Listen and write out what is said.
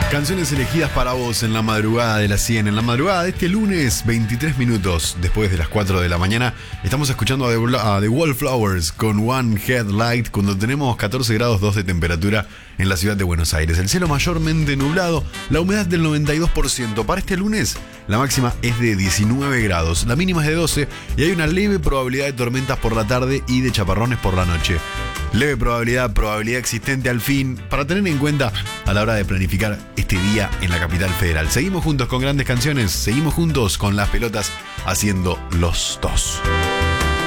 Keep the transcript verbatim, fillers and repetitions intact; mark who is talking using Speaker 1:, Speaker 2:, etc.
Speaker 1: Canciones elegidas para vos en la madrugada de las cien. En la madrugada de este lunes, veintitrés minutos después de las cuatro de la mañana, estamos escuchando a The, a The Wallflowers con One Headlight cuando tenemos catorce grados dos de temperatura en la ciudad de Buenos Aires. El cielo mayormente nublado, la humedad del noventa y dos por ciento. Para este lunes, la máxima es de diecinueve grados, la mínima es de doce y hay una leve probabilidad de tormentas por la tarde y de chaparrones por la noche. Leve probabilidad, probabilidad existente al fin, para tener en cuenta a la hora de planificar este día en la capital federal. Seguimos juntos con grandes canciones, seguimos juntos con las pelotas haciendo los dos.